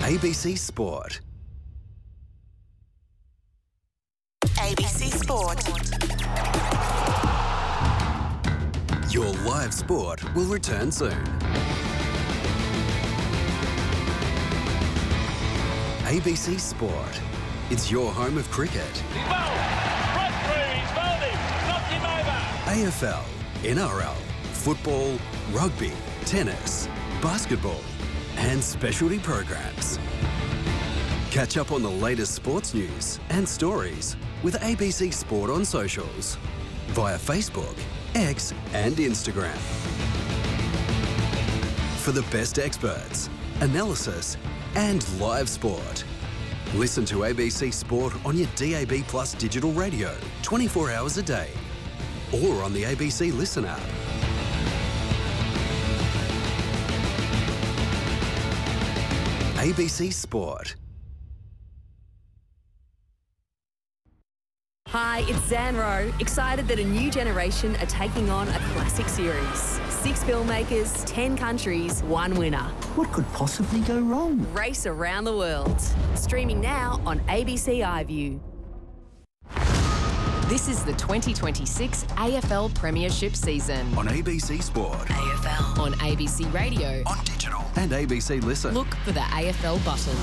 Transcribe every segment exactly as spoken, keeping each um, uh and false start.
A B C Sport. A B C Sport. Your live sport will return soon. A B C Sport. It's your home of cricket. He's bowled. Right through. He's bowled him. Knocked him over. A F L, N R L, football, rugby, tennis, basketball, and specialty programs. Catch up on the latest sports news and stories with A B C Sport on socials via Facebook, X, and Instagram. For the best experts, analysis, and live sport. Listen to A B C Sport on your D A B Plus digital radio twenty-four hours a day or on the A B C Listen app. A B C Sport. Hi, it's Zan Rowe, excited that a new generation are taking on a classic series. Six filmmakers, ten countries, one winner. What could possibly go wrong? Race around the world. Streaming now on A B C iView. This is the twenty twenty-six A F L Premiership season. On A B C Sport. A F L. On A B C Radio. On digital. And A B C Listen. Look for the A F L button.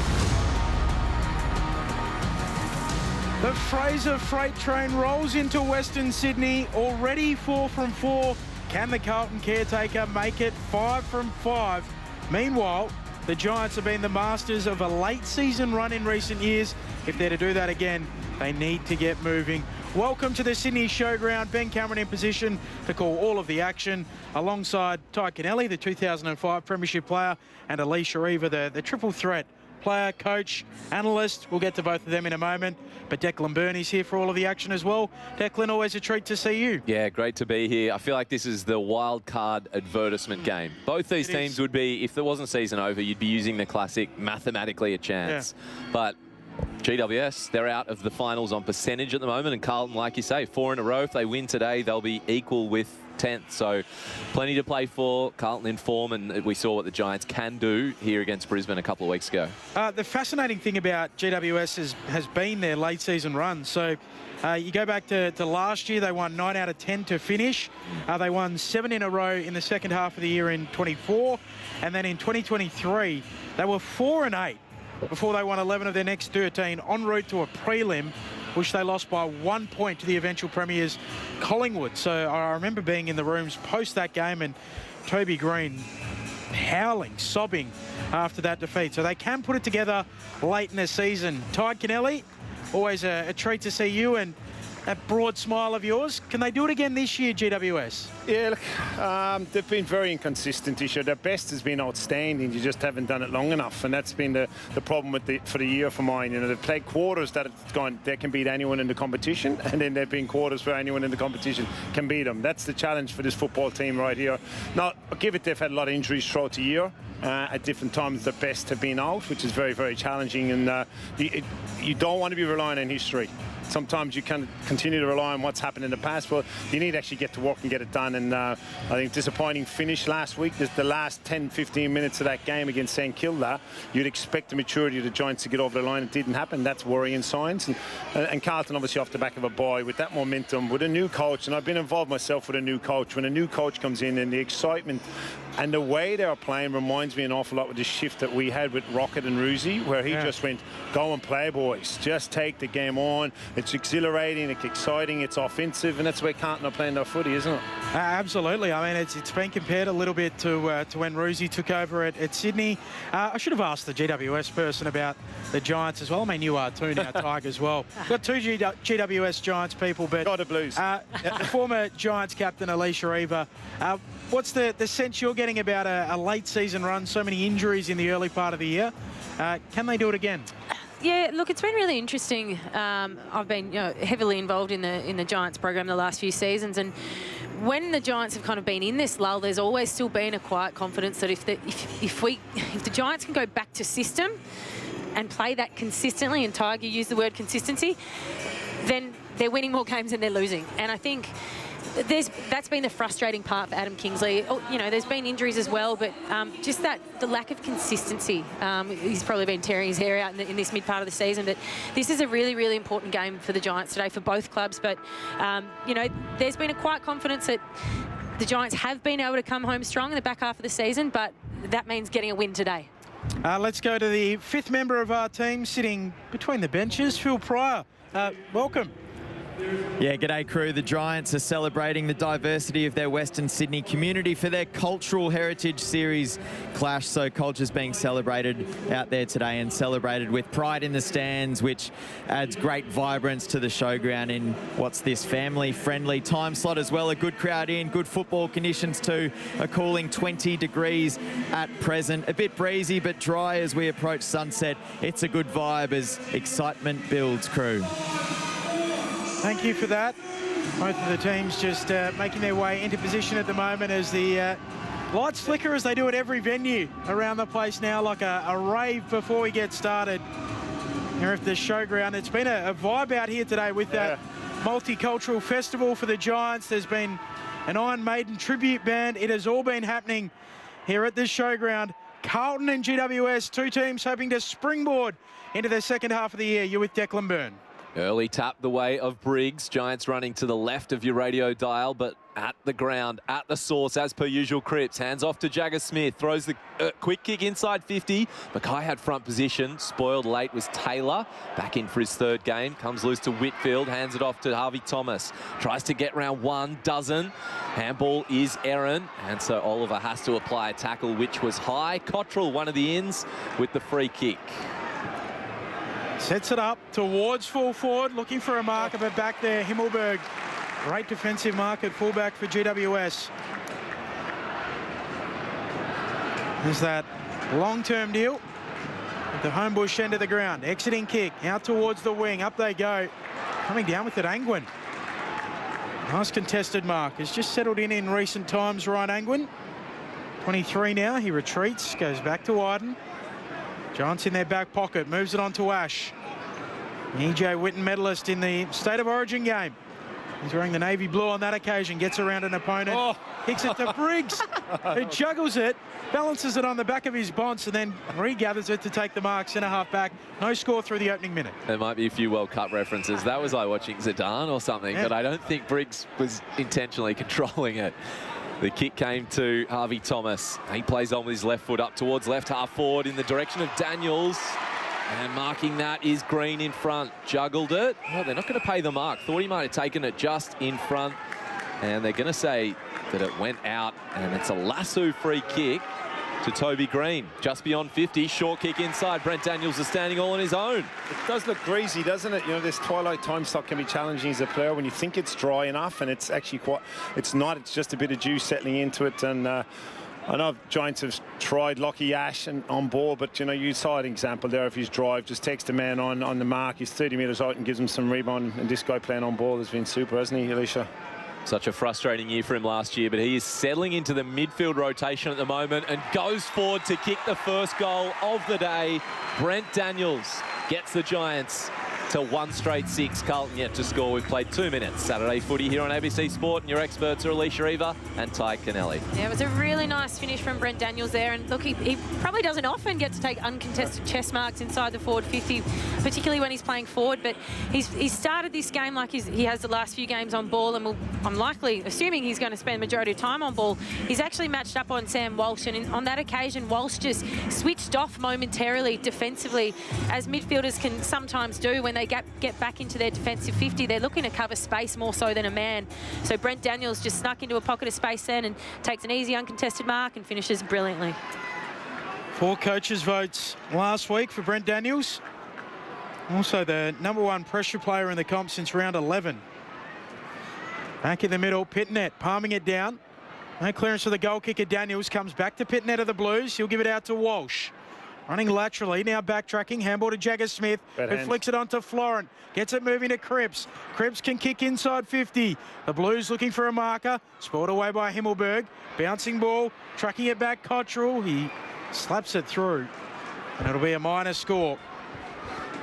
The Fraser freight train rolls into Western Sydney, already four from four. Can the Carlton caretaker make it five from five? Meanwhile, the Giants have been the masters of a late season run in recent years. If they're to do that again, they need to get moving. Welcome to the Sydney Showground. Ben Cameron in position to call all of the action alongside Ty Kennelly, the two thousand five Premiership player, and Alicia Eva, the, the triple threat player, coach, analyst. We'll get to both of them in a moment. But Declan Burney's here for all of the action as well. Declan, always a treat to see you. Yeah, great to be here. I feel like this is the wild card advertisement game. Both these It teams is. would be, if there wasn't season over, you'd be using the classic mathematically a chance. Yeah. But G W S, they're out of the finals on percentage at the moment. And Carlton, like you say, four in a row. If they win today, they'll be equal with tenth. So plenty to play for. Carlton in form, and we saw what the Giants can do here against Brisbane a couple of weeks ago. Uh, the fascinating thing about G W S is, has been their late season run. So uh, you go back to, to last year, they won nine out of ten to finish. Uh, they won seven in a row in the second half of the year in twenty-four. And then in twenty twenty-three, they were four and eight before they won eleven of their next thirteen, en route to a prelim, which they lost by one point to the eventual premiers, Collingwood. So I remember being in the rooms post that game and Toby Green howling, sobbing after that defeat. So they can put it together late in the season. Ty Kennelly, always a, a treat to see you and that broad smile of yours. Can they do it again this year, G W S? Yeah, look, um, they've been very inconsistent this year. Their best has been outstanding. You just haven't done it long enough, and that's been the, the problem with the, for the year for mine. You know, they've played quarters that have gone, they can beat anyone in the competition, and then they've been quarters where anyone in the competition can beat them. That's the challenge for this football team right here. Now, I'll give it, they've had a lot of injuries throughout the year. Uh, at different times, the best have been out, which is very, very challenging. And uh, the, it, you don't want to be relying on history. Sometimes you can continue to rely on what's happened in the past, but you need to actually get to work and get it done. And uh, I think disappointing finish last week. The last ten, fifteen minutes of that game against St Kilda, you'd expect the maturity of the Giants to get over the line. It didn't happen. That's worrying signs. And, and Carlton obviously off the back of a bye with that momentum, with a new coach. And I've been involved myself with a new coach. When a new coach comes in and the excitement and the way they are playing reminds me an awful lot with the shift that we had with Rocket and Ruzi, where he yeah. just went, go and play, boys. Just take the game on. It's exhilarating, it's exciting, it's offensive, and that's where Carlton are playing their footy, isn't it? Uh, absolutely. I mean, it's it's been compared a little bit to uh, to when Ruzi took over at, at Sydney. Uh, I should have asked the G W S person about the Giants as well. I mean, you are too now, Tigers as well. We've got two G W S Giants people, but got the Blues. Uh, the former Giants captain Alicia Eva. Uh, what's the, the sense you're getting about a, a late season run? So many injuries in the early part of the year. Uh, can they do it again? Yeah, look, it's been really interesting. Um, I've been you know, heavily involved in the in the Giants program the last few seasons, and when the Giants have kind of been in this lull, there's always still been a quiet confidence that if the if, if we if the Giants can go back to system and play that consistently, and Tiger used the word consistency, then they're winning more games than they're losing. And I think there's that's been the frustrating part for Adam Kingsley. Oh, you know, there's been injuries as well, but um, just that the lack of consistency. Um, he's probably been tearing his hair out in, the, in this mid part of the season, but this is a really, really important game for the Giants today, for both clubs. But, um, you know, there's been a quiet confidence that the Giants have been able to come home strong in the back half of the season, but that means getting a win today. Uh, let's go to the fifth member of our team sitting between the benches, Phil Pryor. Uh, welcome. Yeah, g'day crew. The Giants are celebrating the diversity of their Western Sydney community for their Cultural Heritage Series clash. So culture's being celebrated out there today and celebrated with pride in the stands, which adds great vibrance to the showground in what's this family-friendly time slot as well. A good crowd in, good football conditions too. A cooling twenty degrees at present. A bit breezy but dry as we approach sunset. It's a good vibe as excitement builds, crew. Thank you for that. Both of the teams just uh, making their way into position at the moment as the uh, lights flicker as they do at every venue around the place now, like a, a rave before we get started here at the showground. It's been a, a vibe out here today with yeah. that multicultural festival for the Giants. There's been an Iron Maiden tribute band. It has all been happening here at this showground. Carlton and G W S, two teams hoping to springboard into the second half of the year. You're with Declan Byrne. Early tap the way of Briggs. Giants running to the left of your radio dial, but at the ground, at the source, as per usual. Cripps hands off to Jagger Smith, throws the uh, quick kick inside fifty. Mackay had front position. Spoiled late was Taylor, back in for his third game. Comes loose to Whitfield, hands it off to Harvey Thomas. Tries to get round one, doesn't. Handball is Aaron, and so Oliver has to apply a tackle, which was high. Cottrell, one of the ins, with the free kick. Sets it up towards full forward, looking for a marker, but back there, Himmelberg. Great defensive mark at fullback for G W S. There's that long-term deal at the Homebush end of the ground. Exiting kick, out towards the wing, up they go. Coming down with it, Angwin. Nice contested mark. Has just settled in in recent times, Ryan Angwin. twenty-three now, he retreats, goes back to Wyden. Giants in their back pocket, moves it on to Ash. E J Whitten, medalist in the State of Origin game. He's wearing the navy blue on that occasion, gets around an opponent, oh. kicks it to Briggs, who juggles it, balances it on the back of his bonce, and then regathers it to take the mark, centre half back. No score through the opening minute. There might be a few World Cup references. That was like watching Zidane or something, yeah. but I don't think Briggs was intentionally controlling it. The kick came to Harvey Thomas. He plays on with his left foot up towards left half forward in the direction of Daniels. And marking that is Green in front. Juggled it. Well, they're not going to pay the mark. Thought he might have taken it just in front. And they're going to say that it went out. And it's a lasso free kick to Toby Green. Just beyond fifty. Short kick inside. Brent Daniels is standing all on his own. It does look greasy, doesn't it? You know, this twilight time slot can be challenging as a player when you think it's dry enough, and it's actually quite, it's not. It's just a bit of juice settling into it. And uh, I know Giants have tried Lockie Ash and on ball, but, you know, you saw an example there of his drive. Just takes the man on, on the mark. He's thirty metres out and gives him some rebound. And this guy playing on ball has been super, hasn't he, Alicia? Such a frustrating year for him last year, but he is settling into the midfield rotation at the moment and goes forward to kick the first goal of the day. Brent Daniels gets the Giants to one straight six. Carlton yet to score. We've played two minutes. Saturday footy here on A B C Sport, and your experts are Alicia Eva and Ty Kennelly. Yeah, it was a really nice finish from Brent Daniels there. And look, he, he probably doesn't often get to take uncontested chest marks inside the forward fifty, particularly when he's playing forward. But he's, he's started this game like he's, he has the last few games on ball, and we'll, I'm likely assuming he's going to spend the majority of time on ball. He's actually matched up on Sam Walsh, and in, on that occasion, Walsh just switched off momentarily defensively, as midfielders can sometimes do when they get, get back into their defensive fifty. They're looking to cover space more so than a man. So Brent Daniels just snuck into a pocket of space then and takes an easy uncontested mark and finishes brilliantly. Four coaches' votes last week for Brent Daniels. Also the number one pressure player in the comp since round eleven. Back in the middle, Pitnet palming it down. No clearance for the goal kicker. Daniels comes back to Pitnet of the Blues. He'll give it out to Walsh. Running laterally, now backtracking, handball to Jagger Smith, Bad who hands. flicks it onto Florent. Gets it moving to Cripps. Cripps can kick inside fifty. The Blues looking for a marker. Spoiled away by Himmelberg. Bouncing ball, tracking it back, Cottrell. He slaps it through, and it'll be a minor score.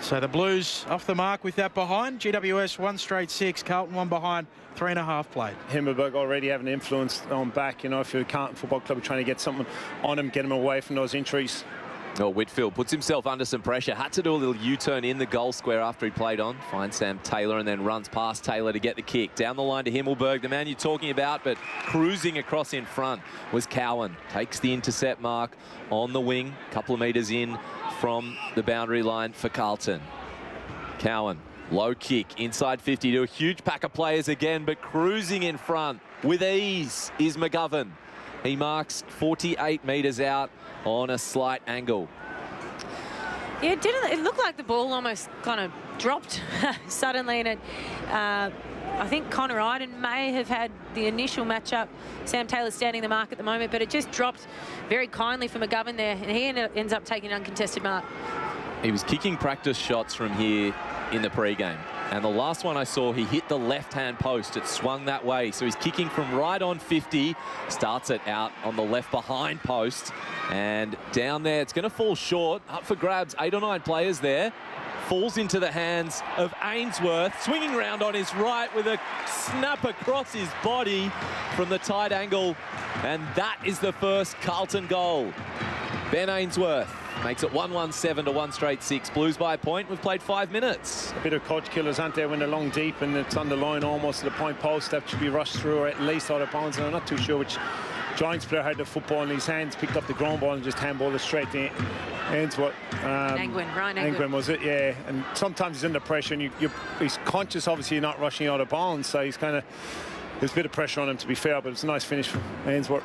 So the Blues off the mark with that behind. G W S one straight six. Carlton one behind. Three and a half played. Himmelberg already having influence on back. You know, if you're a Carlton Football Club, trying to get something on him, get him away from those injuries. Oh, Whitfield puts himself under some pressure. Had to do a little U-turn in the goal square after he played on. Finds Sam Taylor and then runs past Taylor to get the kick. Down the line to Himmelberg, the man you're talking about, but cruising across in front was Cowan. Takes the intercept mark on the wing. A couple of metres in from the boundary line for Carlton. Cowan, low kick, inside fifty to a huge pack of players again, but cruising in front with ease is McGovern. He marks forty-eight metres out on a slight angle. Yeah, it didn't. It looked like the ball almost kind of dropped suddenly, and it. Uh, I think Connor Iden may have had the initial matchup. Sam Taylor standing the mark at the moment, but it just dropped very kindly for McGovern there, and he ends up taking an uncontested mark. He was kicking practice shots from here in the pre-game. And the last one I saw, he hit the left-hand post. It swung that way. So he's kicking from right on fifty. Starts it out on the left behind post. And down there, it's going to fall short. Up for grabs, eight or nine players there. Falls into the hands of Ainsworth. Swinging round on his right with a snap across his body from the tight angle. And that is the first Carlton goal. Ben Ainsworth makes it one one seven to one straight six. Blues by a point. We've played five minutes. A bit of coach killers, aren't there, when they're long deep and it's on the line almost to the point post. That should be rushed through or at least out of bounds. And I'm not too sure which Giants player had the football in his hands, picked up the ground ball and just handballed it straight to Ainsworth. Um, Angwin, Ryan Angwin. Angwin was it, yeah. And sometimes he's under pressure and you, you, he's conscious, obviously, you're not rushing out of bounds. So he's kind of, there's a bit of pressure on him, to be fair, but it's a nice finish from Ainsworth.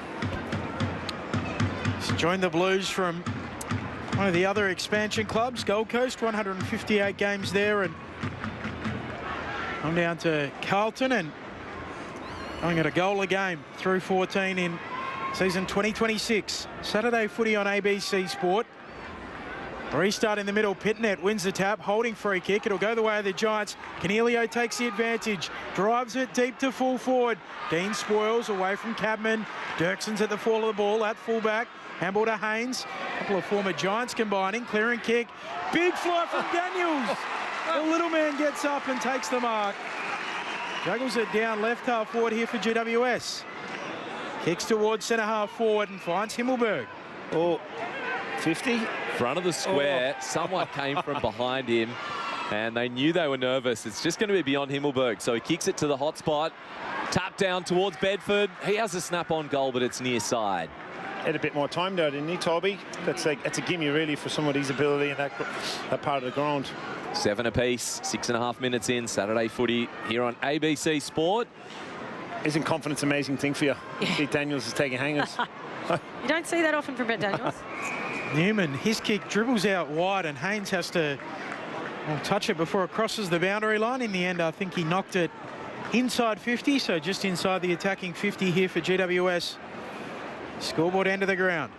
He's joined the Blues from one of the other expansion clubs, Gold Coast, one hundred fifty-eight games there, and I'm down to Carlton and going at a goal a game through fourteen in season twenty twenty-six. Saturday footy on A B C Sport. Restart in the middle. Pitnet wins the tap, holding free kick. It'll go the way of the Giants. Canelio takes the advantage, drives it deep to full forward. Dean spoils away from Cadman. Dirkson's at the fall of the ball at fullback. Handball to Haynes. A couple of former Giants combining. Clearing kick. Big fly from Daniels. The little man gets up and takes the mark. Juggles it down left half forward here for G W S. Kicks towards centre half forward and finds Himmelberg. Oh, fifty? Front of the square. Oh. Someone came from behind him and they knew they were nervous. It's just going to be beyond Himmelberg. So he kicks it to the hot spot. Tap down towards Bedford. He has a snap-on goal, but it's near side. Had a bit more time there, didn't he, Toby? That's a, that's a gimme, really, for somebody's ability in that, that part of the ground. Seven apiece, six and a half minutes in. Saturday footy here on A B C Sport. Isn't confidence an amazing thing for you? Yeah. Pete Daniels is taking hangers. You don't see that often from Brett Daniels. Newman, his kick dribbles out wide and Haynes has to well, touch it before it crosses the boundary line. In the end, I think he knocked it inside fifty, so just inside the attacking fifty here for G W S. Scoreboard end of the ground.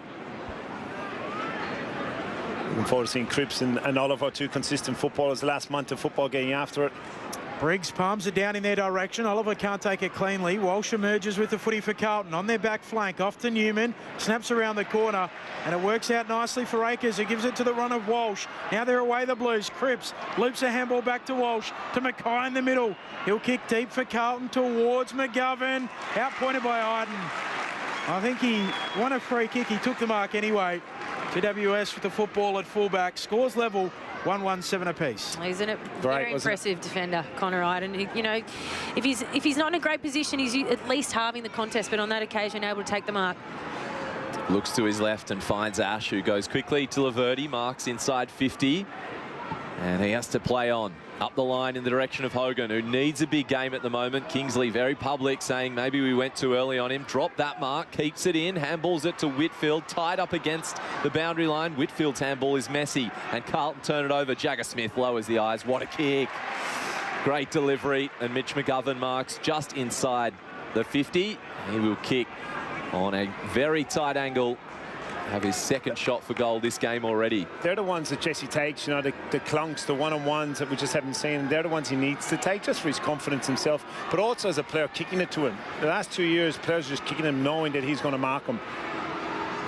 Looking forward to seeing Cripps and, and Oliver, two consistent footballers. The last month of football getting after it. Briggs palms it down in their direction. Oliver can't take it cleanly. Walsh emerges with the footy for Carlton on their back flank. Off to Newman. Snaps around the corner. And it works out nicely for Akers, who gives it to the run of Walsh. Now they're away, the Blues. Cripps loops a handball back to Walsh. To Mackay in the middle. He'll kick deep for Carlton towards McGovern. Outpointed by Iden. I think he won a free kick. He took the mark anyway. G W S with the football at fullback. Scores level. one one seven apiece. He's in a Great, very impressive it? defender, Connor Iden. He, you know, if he's if he's not in a great position, he's at least halving the contest, but on that occasion, able to take the mark. Looks to his left and finds Ash, who goes quickly to Laverty, marks inside fifty. And he has to play on. Up the line in the direction of Hogan, who needs a big game at the moment. Kingsley very public, saying maybe we went too early on him. Dropped that mark, keeps it in, handballs it to Whitfield, tied up against the boundary line. Whitfield's handball is messy, and Carlton turn it over. Jagger Smith lowers the eyes. What a kick. Great delivery, and Mitch McGovern marks just inside the fifty. He will kick on a very tight angle. Have his second shot for goal this game already. They're the ones that Jesse takes, you know, the, the clunks, the one-on-ones that we just haven't seen. They're the ones he needs to take just for his confidence himself, but also as a player kicking it to him. The last two years, players are just kicking him knowing that he's going to mark him.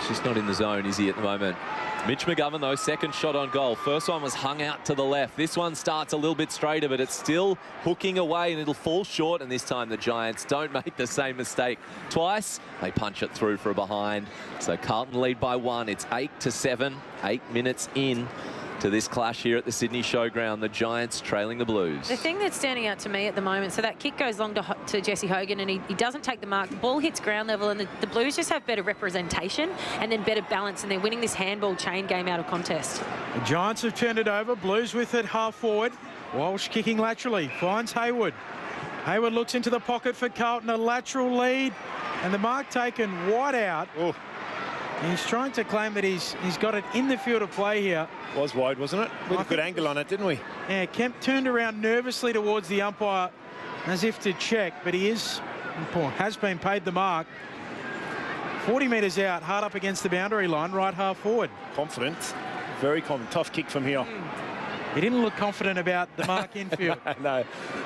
He's just not in the zone, is he, at the moment? Mitch McGovern, though, second shot on goal. First one was hung out to the left. This one starts a little bit straighter, but it's still hooking away, and it'll fall short. And this time the Giants don't make the same mistake twice. They punch it through for a behind. So Carlton lead by one. It's eight to seven, eight minutes in to this clash here at the Sydney Showground. The Giants trailing the Blues. The thing that's standing out to me at the moment, so that kick goes long to, to Jesse Hogan, and he, he doesn't take the mark. The ball hits ground level, and the, the Blues just have better representation and then better balance, and they're winning this handball chain game out of contest. The Giants have turned it over. Blues with it half forward. Walsh kicking laterally. Finds Hayward. Hayward looks into the pocket for Carlton. A lateral lead. And the mark taken wide out. Oh. He's trying to claim that he's he's got it in the field of play here. Was wide, wasn't it? We had a good angle on it, didn't we? Yeah, Kemp turned around nervously towards the umpire as if to check, but he is, has been paid the mark. forty metres out, hard up against the boundary line, right half forward. Confident, very confident. Tough kick from here. He didn't look confident about the mark infield. No.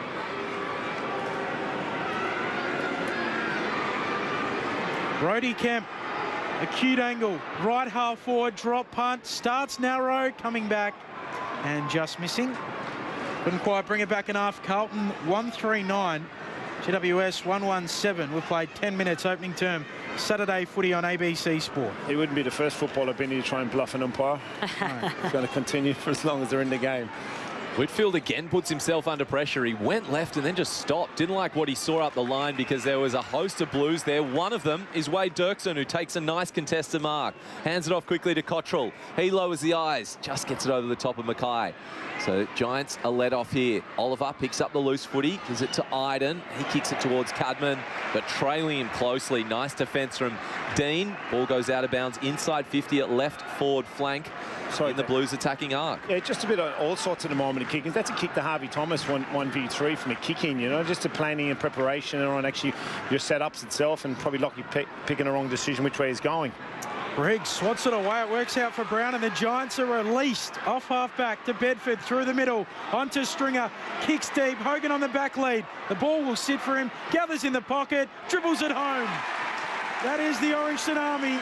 Brody Kemp. Acute angle, right half forward, drop punt, starts narrow, coming back and just missing. Couldn't quite bring it back enough. Carlton one three nine, G W S one one seven. We've played ten minutes opening term. Saturday footy on A B C Sport. He wouldn't be the first footballer been here to try and bluff an umpire. No. He's going to continue for as long as they're in the game. Whitfield again puts himself under pressure. He went left and then just stopped. Didn't like what he saw up the line because there was a host of Blues there. One of them is Wade Dirksen, who takes a nice contested mark. Hands it off quickly to Cottrell. He lowers the eyes. Just gets it over the top of Mackay. So Giants are let off here. Oliver picks up the loose footy, gives it to Iden. He kicks it towards Cadman, but trailing him closely. Nice defence from Dean. Ball goes out of bounds inside fifty at left forward flank. Sorry, in the Blues attacking arc. Yeah, just a bit of all sorts at the moment of kicking. That's a kick to Harvey Thomas, one, one v three from a kick-in, you know, just a planning and preparation on actually your setups itself, and probably lucky pick, picking the wrong decision which way he's going. Briggs swats it away. It works out for Brown, and the Giants are released off half-back to Bedford through the middle. Onto Stringer. Kicks deep. Hogan on the back lead. The ball will sit for him. Gathers in the pocket. Dribbles it home. That is the Orange Tsunami.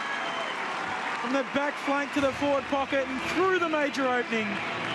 From the back flank to the forward pocket and through the major opening.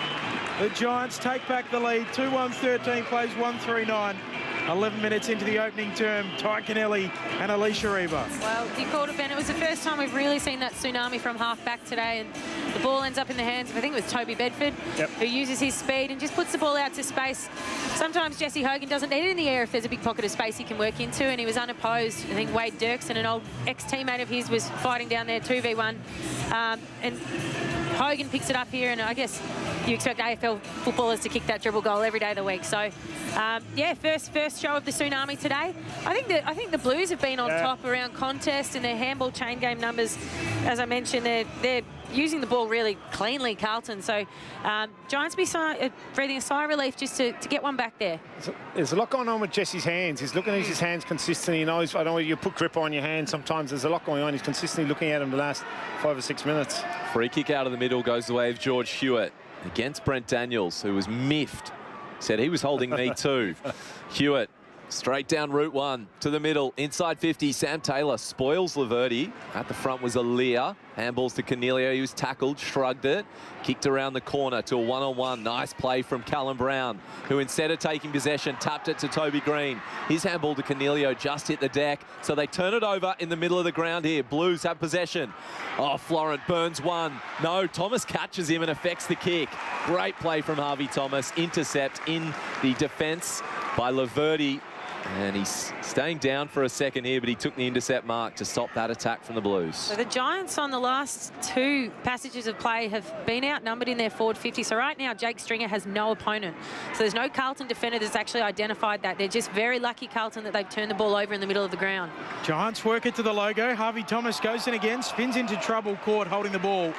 The Giants take back the lead. two one thirteen plays one three nine. eleven minutes into the opening term. Ty Kennelly and Alicia Reaver. Well, you called it, Ben. It was the first time we've really seen that tsunami from half-back today, and the ball ends up in the hands of, I think it was Toby Bedford, yep. who uses his speed and just puts the ball out to space. Sometimes Jesse Hogan doesn't need it in the air if there's a big pocket of space he can work into, and he was unopposed. I think Wade Dirksen, an old ex-teammate of his, was fighting down there two v one. Um, and Hogan picks it up here, and I guess you expect A F L footballers to kick that dribble goal every day of the week. So, um, yeah, first first show of the tsunami today. I think that I think the Blues have been on yeah. top around contest and their handball chain game numbers. As I mentioned, they're they're using the ball really cleanly, Carlton. So, um, Giants be si uh, breathing a sigh of relief just to, to get one back there. There's a lot going on with Jesse's hands. He's looking at his hands consistently. He knows, I know you put grip on your hand sometimes. There's a lot going on. He's consistently looking at him the last five or six minutes. Free kick out of the middle goes the way of George Hewitt against Brent Daniels, who was miffed. Said he was holding me too. Hewitt straight down Route one to the middle, inside fifty. Sam Taylor spoils Laverty. At the front was Aaliyah. Handballs to Cornelio. He was tackled, shrugged it, kicked around the corner to a one-on-one. Nice play from Callum Brown, who instead of taking possession, tapped it to Toby Green. His handball to Cornelio just hit the deck, so they turn it over in the middle of the ground here. Blues have possession. Oh, Florent burns one. No, Thomas catches him and affects the kick. Great play from Harvey Thomas. Intercept in the defence by Laverty. And he's staying down for a second here, but he took the intercept mark to stop that attack from the Blues. So the Giants on the last two passages of play have been outnumbered in their forward fifty. So right now, Jake Stringer has no opponent. So there's no Carlton defender that's actually identified that. They're just very lucky, Carlton, that they've turned the ball over in the middle of the ground. Giants work it to the logo. Harvey Thomas goes in again, spins into trouble, caught holding the ball.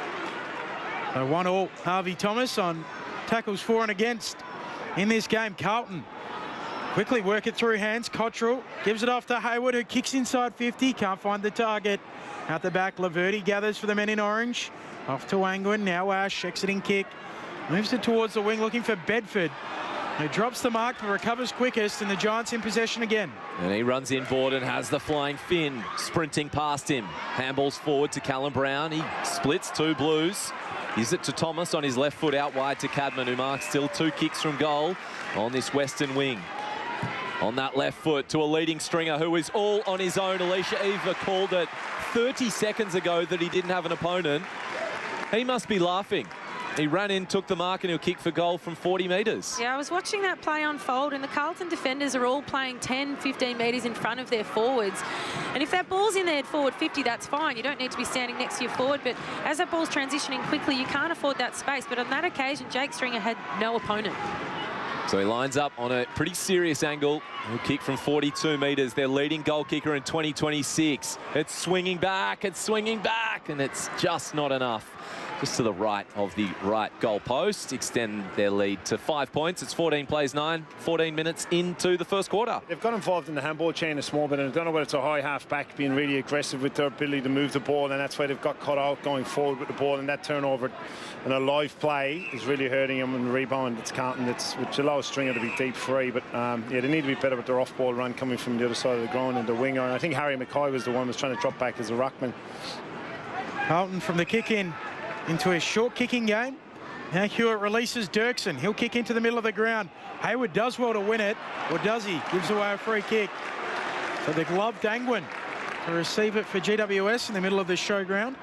So one all. Harvey Thomas on tackles for and against in this game. Carlton quickly work it through hands. Cottrell gives it off to Hayward, who kicks inside fifty. Can't find the target. Out the back, Laverty gathers for the men in orange. Off to Angwin. Now Ash, exiting kick. Moves it towards the wing, looking for Bedford. who drops the mark but recovers quickest, and the Giants in possession again. And he runs inboard and has the flying Finn sprinting past him. Handballs forward to Callum Brown. He splits two Blues. Gives it to Thomas on his left foot out wide to Cadman, who marks still two kicks from goal on this western wing. On that left foot to a leading stringer who is all on his own. Alicia Eva called it thirty seconds ago that he didn't have an opponent. He must be laughing. He ran in, took the mark, and he'll kick for goal from forty metres. Yeah, I was watching that play unfold, and the Carlton defenders are all playing ten, fifteen metres in front of their forwards. And if that ball's in there at forward fifty, that's fine. You don't need to be standing next to your forward, but as that ball's transitioning quickly, you can't afford that space. But on that occasion, Jake Stringer had no opponent. So he lines up on a pretty serious angle. He'll kick from forty-two metres. Their leading goal kicker in twenty twenty-six. It's swinging back, it's swinging back, and it's just not enough. Just to the right of the right goal post. Extend their lead to five points. It's fourteen plays nine, fourteen minutes into the first quarter. They've got involved in the handball chain a small bit, and I don't know whether it's a high half back being really aggressive with their ability to move the ball, and that's why they've got cut out going forward with the ball, and that turnover and a live play is really hurting them. And the rebound, it's Carlton, it's, which allows Stringer to be deep free, but um, yeah, they need to be better with their off-ball run coming from the other side of the ground and the winger. And I think Harry McCoy was the one who was trying to drop back as a ruckman. Carlton from the kick in into a short kicking game. Now Hewitt releases Dirksen. He'll kick into the middle of the ground. Hayward does well to win it, or does he? Gives away a free kick. So the glove Dangwin to receive it for G W S in the middle of the showground.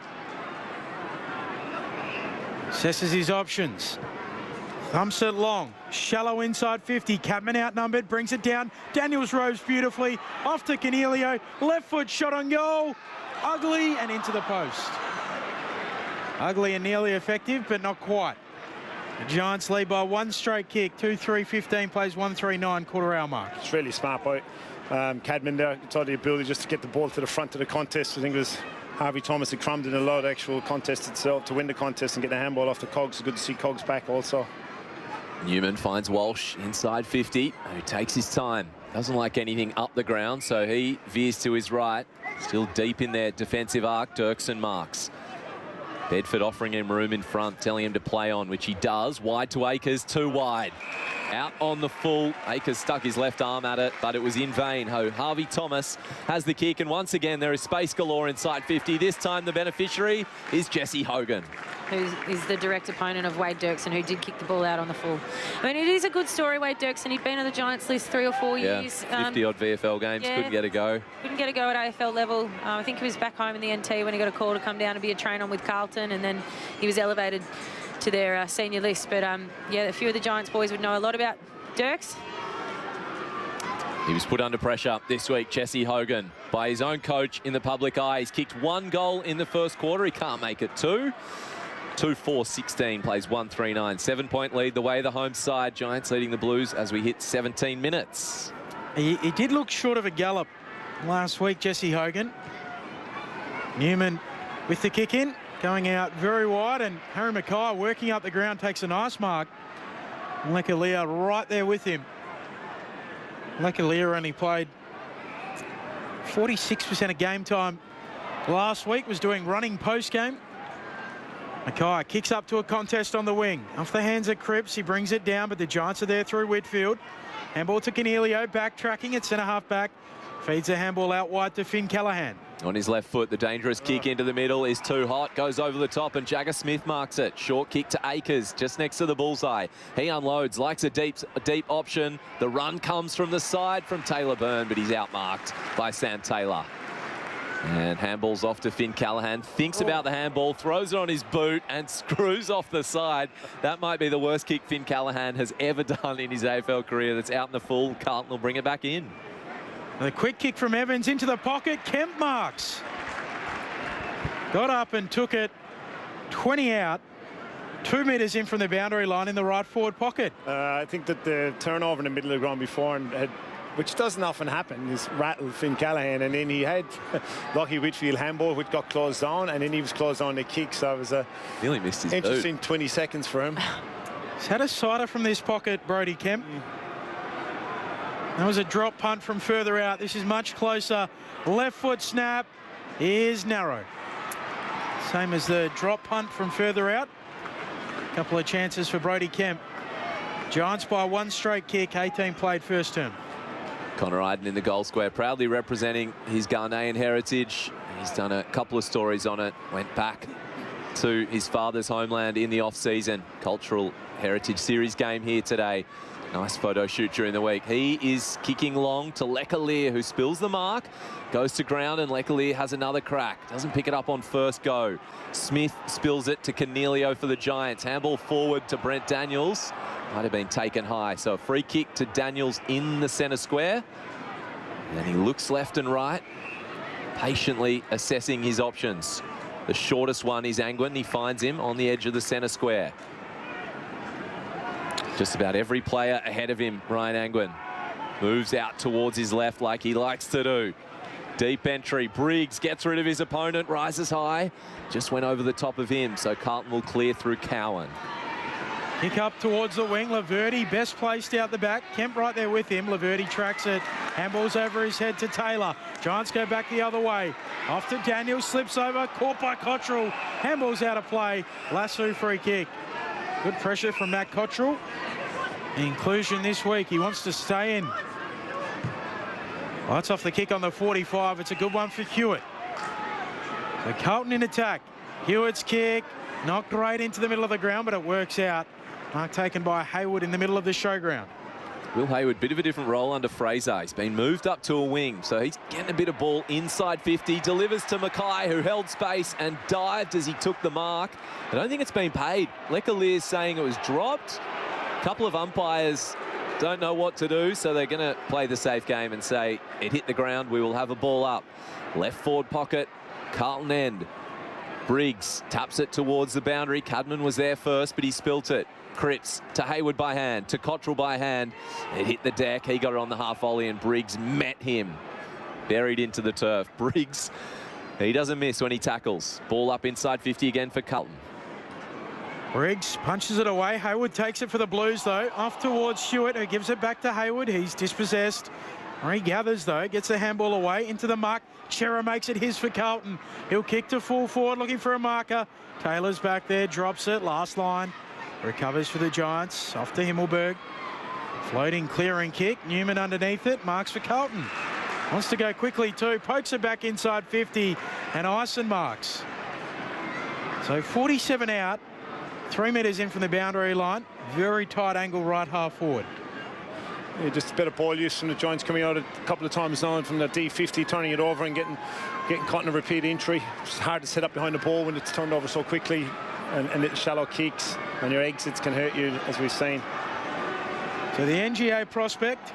Assesses his options. Thumps it long. Shallow inside fifty. Cadman outnumbered. Brings it down. Daniels rows beautifully. Off to Cornelio. Left foot shot on goal. Ugly and into the post. Ugly and nearly effective, but not quite. The Giants lead by one straight kick. two three fifteen plays one three nine quarter hour mark. It's really smart by um, Cadman there. It's all the ability just to get the ball to the front of the contest. I think it was Harvey Thomas who crumbed in a lot of the actual contest itself to win the contest and get the handball off the Cogs. It's good to see Cogs back also. Newman finds Walsh inside fifty, who takes his time. Doesn't like anything up the ground, so he veers to his right. Still deep in their defensive arc, Dirksen marks. Bedford offering him room in front, telling him to play on, which he does. Wide to Akers, too wide. Out on the full. Akers stuck his left arm at it, but it was in vain. Ho, Harvey Thomas has the kick, and once again there is space galore inside fifty. This time the beneficiary is Jesse Hogan, who is the direct opponent of Wade Dirksen, who did kick the ball out on the full. I mean, it is a good story, Wade Dirksen. He'd been on the Giants list three or four yeah, years. fifty odd V F L games, yeah, couldn't get a go. Couldn't get a go at A F L level. Uh, I think he was back home in the N T when he got a call to come down and be a trainer with Carlton, and then he was elevated to their uh, senior list. But um, yeah, a few of the Giants boys would know a lot about Dirks. He was put under pressure this week, Jesse Hogan, by his own coach in the public eye. He's kicked one goal in the first quarter. He can't make it two. two four sixteen, plays one three nine. Seven-point lead the way of the home side. Giants leading the Blues as we hit seventeen minutes. He, he did look short of a gallop last week, Jesse Hogan. Newman with the kick in, going out very wide, and Harry Mackay working up the ground takes a nice mark. Lekalia right there with him. Lekalia only played forty-six percent of game time last week, was doing running post game. Mackay kicks up to a contest on the wing. Off the hands of Cripps, he brings it down, but the Giants are there through Whitfield. Handball to Cornelio, backtracking at centre half back. Feeds the handball out wide to Finn Callahan. On his left foot, the dangerous kick into the middle is too hot. Goes over the top, and Jagger Smith marks it. Short kick to Akers, just next to the bullseye. He unloads, likes a deep, a deep option. The run comes from the side from Taylor Byrne, but he's outmarked by Sam Taylor. And handball's off to Finn Callahan. Thinks about the handball, throws it on his boot, and screws off the side. That might be the worst kick Finn Callahan has ever done in his A F L career. That's out in the full. Carlton will bring it back in. The quick kick from Evans into the pocket. Kemp marks. Got up and took it twenty out. Two metres in from the boundary line in the right forward pocket. Uh, I think that the turnover in the middle of the ground before, and had, which doesn't often happen, is rattled Finn Callahan, and then he had Lockie Whitfield handball, which got closed down, and then he was closed on the kick, so it was a nearly missed his interesting boot. twenty seconds for him. He's had a sider from this pocket, Brody Kemp. Mm. That was a drop punt from further out. This is much closer. Left foot snap is narrow. Same as the drop punt from further out. A couple of chances for Brody Kemp. Giants by one straight kick, eighteen played first term. Connor Iden in the goal square, proudly representing his Ghanaian heritage. He's done a couple of stories on it, went back to his father's homeland in the off-season. Cultural Heritage Series game here today. Nice photo shoot during the week. He is kicking long to Lecalier, who spills the mark, goes to ground, and Lecalier has another crack. Doesn't pick it up on first go. Smith spills it to Cornelio for the Giants. Handball forward to Brent Daniels. Might have been taken high. So a free kick to Daniels in the centre square. And then he looks left and right, patiently assessing his options. The shortest one is Angwin. He finds him on the edge of the centre square. Just about every player ahead of him, Ryan Angwin. Moves out towards his left like he likes to do. Deep entry. Briggs gets rid of his opponent, rises high. Just went over the top of him, so Carlton will clear through Cowan. Kick up towards the wing. Laverty best placed out the back. Kemp right there with him. Laverty tracks it. Handballs over his head to Taylor. Giants go back the other way. Off to Daniels. Slips over. Caught by Cottrell. Handballs out of play. Lasso free kick. Good pressure from Matt Cottrell. Inclusion this week. He wants to stay in. Lights off the kick on the forty-five. It's a good one for Hewitt. So Carlton in attack. Hewitt's kick. Not great into the middle of the ground, but it works out. Mark taken by Hayward in the middle of the showground. Will Hayward, bit of a different role under Fraser. He's been moved up to a wing, so he's getting a bit of ball inside fifty. Delivers to Mackay, who held space and dived as he took the mark. I don't think it's been paid. Lecalier's saying it was dropped. A couple of umpires don't know what to do, so they're going to play the safe game and say it hit the ground. We will have a ball up. Left forward pocket, Carlton end. Briggs taps it towards the boundary. Cadman was there first, but he spilt it. Cripps to Hayward by hand, to Cottrell by hand. It hit the deck. He got it on the half volley, and Briggs met him. Buried into the turf. Briggs, he doesn't miss when he tackles. Ball up inside fifty again for Carlton. Briggs punches it away. Hayward takes it for the Blues, though. Off towards Hewitt, who gives it back to Hayward. He's dispossessed. Regathers, though. Gets the handball away into the mark. Chera makes it his for Carlton. He'll kick to full forward, looking for a marker. Taylor's back there, drops it. Last line. Recovers for the Giants. Off to Himmelberg. Floating, clearing kick. Newman underneath it. Marks for Carlton. Wants to go quickly, too. Pokes it back inside fifty. And Ison marks. So forty-seven out. Three metres in from the boundary line. Very tight angle right half forward. Yeah, just a better ball use from the Giants coming out a couple of times now from the D fifty, turning it over and getting getting caught in a repeat entry. It's hard to set up behind the ball when it's turned over so quickly, and, and little shallow kicks and your exits can hurt you, as we've seen. So the N G A prospect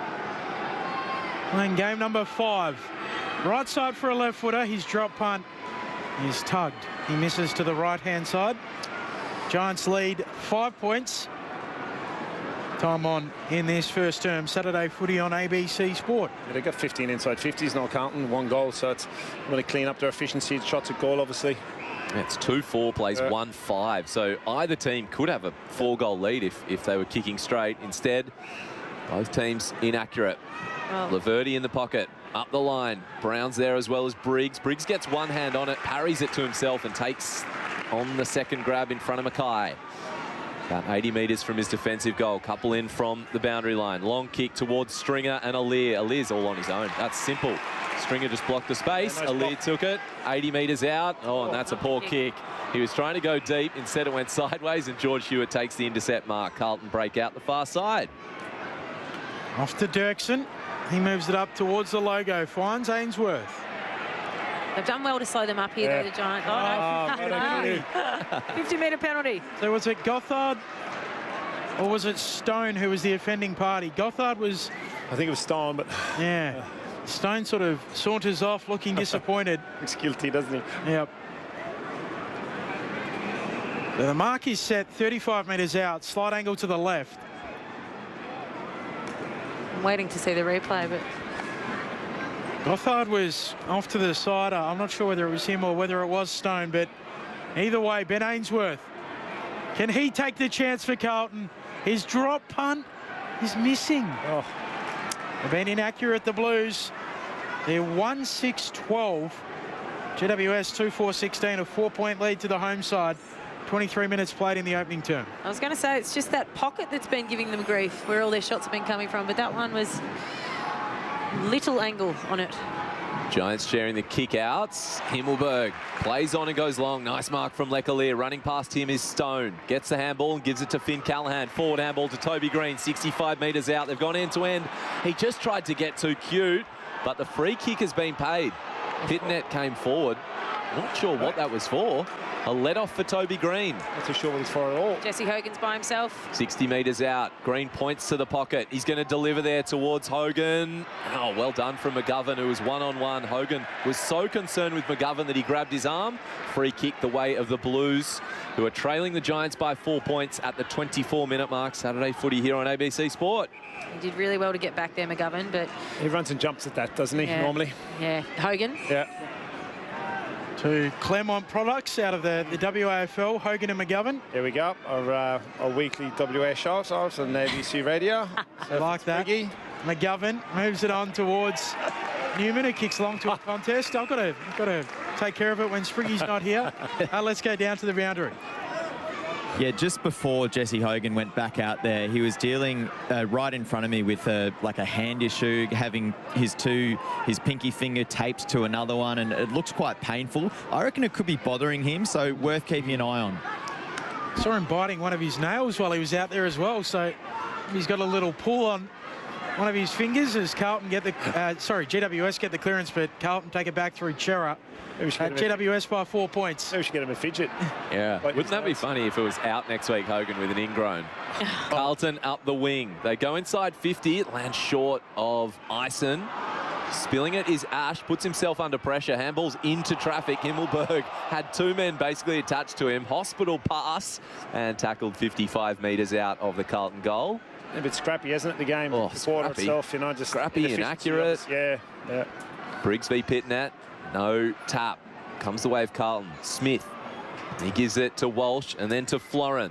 playing game number five. Right side for a left footer. His drop punt is tugged. He misses to the right hand side. Giants lead five points. Time on in this first term. Saturday footy on A B C Sport. Yeah, they've got fifteen inside fifties now, Carlton, one goal, so it's going to clean up their efficiency. Shots at goal, obviously. It's two four plays yeah. one five, so either team could have a four goal lead if, if they were kicking straight. Instead, both teams inaccurate. Oh. Laverty in the pocket, up the line. Brown's there as well as Briggs. Briggs gets one hand on it, parries it to himself and takes on the second grab in front of Mackay. About eighty metres from his defensive goal. Couple in from the boundary line. Long kick towards Stringer and Aliir. Alir's all on his own. That's simple. Stringer just blocked the space. Yeah, nice Aliir block. Took it. eighty metres out. Oh, and that's a poor kick. He was trying to go deep. Instead, it went sideways, and George Hewitt takes the intercept mark. Carlton break out the far side. Off to Dirksen. He moves it up towards the logo. Finds Ainsworth. They've done well to slow them up here, yeah. though, the Giants. Oh, no. fifty metre penalty. So was it Gothard or was it Stone who was the offending party? Gothard was... I think it was Stone, but... Yeah. Stone sort of saunters off looking disappointed. Looks guilty, doesn't he? Yep. So the mark is set thirty-five metres out. Slight angle to the left. I'm waiting to see the replay, but... Gothard was off to the side. I'm not sure whether it was him or whether it was Stone, but either way, Ben Ainsworth. Can he take the chance for Carlton? His drop punt is missing. Oh. They've been inaccurate, the Blues. They're one six twelve. G W S two four sixteen, a four-point lead to the home side. twenty-three minutes played in the opening term. I was going to say, it's just that pocket that's been giving them grief, where all their shots have been coming from, but that one was little angle on it. Giants sharing the kick outs. Himmelberg plays on and goes long. Nice mark from Leclerc. Running past him is Stone. Gets the handball and gives it to Finn Callahan. Forward handball to Toby Green. sixty-five metres out. They've gone end to end. He just tried to get too cute, but the free kick has been paid. Pitnet came forward. Not sure what that was for. A let-off for Toby Green. Not too sure what it's for at all. Jesse Hogan's by himself. sixty metres out. Green points to the pocket. He's going to deliver there towards Hogan. Oh, well done from McGovern, who was one-on-one. Hogan was so concerned with McGovern that he grabbed his arm. Free kick the way of the Blues, who are trailing the Giants by four points at the twenty-four minute mark. Saturday footy here on A B C Sport. He did really well to get back there, McGovern, but... He runs and jumps at that, doesn't he, yeah. normally? Yeah, Hogan. Yeah. To Claremont products out of the, the W A F L, Hogan and McGovern. Here we go, our, uh, our weekly W A shout out on A B C Radio. So like that. Biggie. McGovern moves it on towards Newman, who kicks long to a contest. I've got to, I've got to take care of it when Spriggy's not here. Uh, let's go down to the boundary. Yeah, just before Jesse Hogan went back out there, he was dealing uh, right in front of me with a, like a hand issue, having his two, his pinky finger taped to another one, and it looks quite painful. I reckon it could be bothering him, so worth keeping an eye on. Saw him biting one of his nails while he was out there as well, so he's got a little pull on one of his fingers as Carlton get the, uh, sorry, G W S get the clearance, but Carlton take it back through Chera. Uh, G W S by four points. Maybe we should get him a fidget. Yeah, like wouldn't that be funny if it was out next week, Hogan, with an ingrown? Carlton up the wing. They go inside fifty. It lands short of Ison. Spilling it is Ash, puts himself under pressure. Handballs into traffic. Himmelberg had two men basically attached to him. Hospital pass and tackled fifty-five metres out of the Carlton goal. A bit scrappy, isn't it, the game? Oh, the quarter scrappy. itself, you know, just Scrappy, inaccurate. Yeah, yeah. Briggs v Pitnet. No tap. Comes the way of Carlton. Smith. He gives it to Walsh and then to Florin.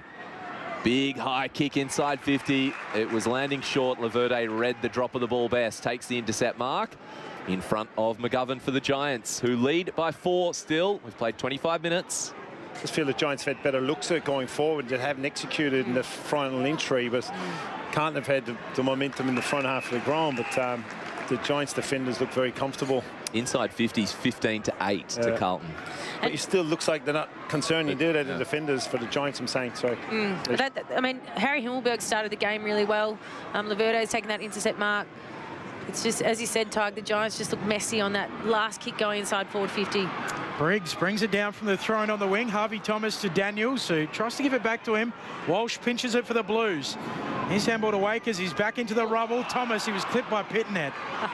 Big high kick inside fifty. It was landing short. Laverde read the drop of the ball best. Takes the intercept mark in front of McGovern for the Giants, who lead by four still. We've played twenty-five minutes. I just feel the Giants have had better looks at it going forward. They haven't executed in the final entry, but can't have had the, the momentum in the front half of the ground. But um, the Giants defenders look very comfortable. Inside fifties, fifteen to eight yeah. to Carlton. But it still looks like they're not concerned. You do that, the defenders for the Giants, I'm saying. So, mm. that, that, I mean, Harry Himmelberg started the game really well. Um, Laverde's taken that intercept mark. It's just, as you said, Tig, the Giants just look messy on that last kick going inside forward fifty. Briggs brings it down from the throw-in on the wing. Harvey Thomas to Daniels, who tries to give it back to him. Walsh pinches it for the Blues. His handball to Wakers. He's back into the rubble. Thomas, he was clipped by Pitnet.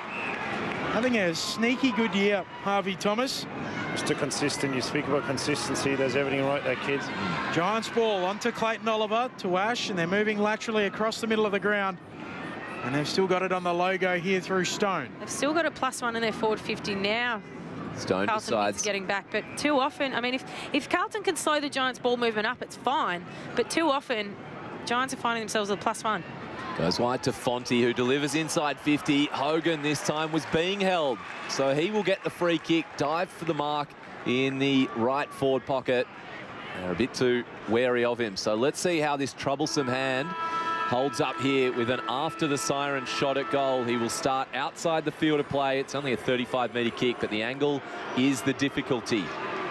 Having a sneaky good year, Harvey Thomas. Just consistent. You speak about consistency. Does everything right, that kid. Giants ball onto Clayton Oliver, to Ash, and they're moving laterally across the middle of the ground. And they've still got it on the logo here through Stone. They've still got a plus one in their forward fifty now. Stone Carlton decides getting back, but too often, I mean, if, if Carlton can slow the Giants' ball movement up, it's fine. But too often, Giants are finding themselves with a plus one. Goes wide to Fonte, who delivers inside fifty. Hogan this time was being held, so he will get the free kick. Dive for the mark in the right forward pocket. They're a bit too wary of him, so let's see how this troublesome hand holds up here with an after the siren shot at goal. He will start outside the field of play. It's only a thirty-five metre kick, but the angle is the difficulty.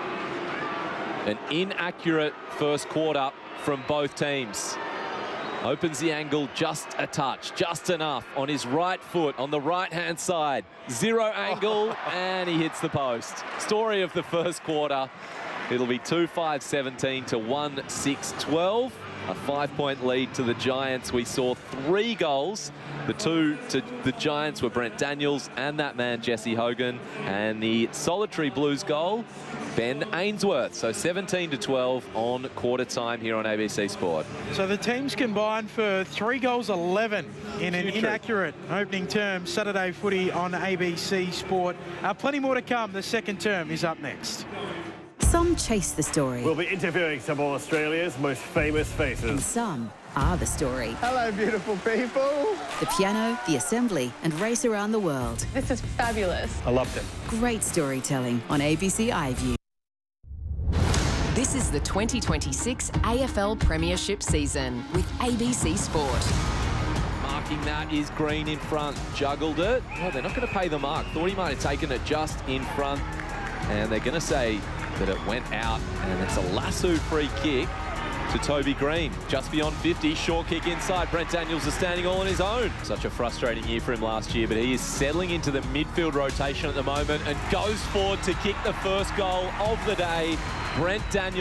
An inaccurate first quarter from both teams. Opens the angle just a touch, just enough on his right foot on the right-hand side. Zero angle, and he hits the post. Story of the first quarter. It'll be two five seventeen to one six twelve. A five-point lead to the Giants. We saw three goals. The two to the Giants were Brent Daniels and that man, Jesse Hogan. And the solitary Blues goal, Ben Ainsworth. So seventeen to twelve on quarter time here on A B C Sport. So the teams combined for three goals eleven in an inaccurate opening term. Saturday footy on A B C Sport. Uh, plenty more to come. The second term is up next. Some chase the story. We'll be interviewing some of Australia's most famous faces. And some are the story. Hello, beautiful people. The piano, the assembly, and race around the world. This is fabulous. I loved it. Great storytelling on A B C iView. This is the twenty twenty-six A F L Premiership season with A B C Sport. Marking that is Green in front. Juggled it. Well, they're not going to pay the mark. Thought he might have taken it just in front. And they're going to say that it went out. And it's a lasso free kick to Toby Green. Just beyond fifty. Short kick inside. Brent Daniels is standing all on his own. Such a frustrating year for him last year, but he is settling into the midfield rotation at the moment and goes forward to kick the first goal of the day. Brent Daniels